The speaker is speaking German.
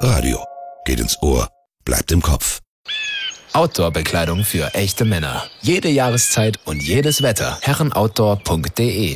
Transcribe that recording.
Radio. Geht ins Ohr, bleibt im Kopf. Outdoor-Bekleidung für echte Männer. Jede Jahreszeit und jedes Wetter. herrenoutdoor.de